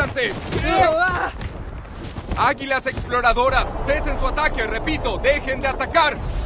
¡Deténganse! ¡Águilas exploradoras! ¡Cesen su ataque! ¡Repito! ¡Dejen de atacar!